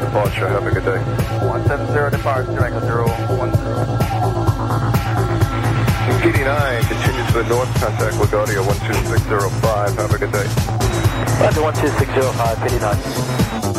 departure. Have a good day. 170 departure, Echo 010. PD9, continue to the north, contact LaGuardia 12605. Have a good day. Roger, 12605, PD9.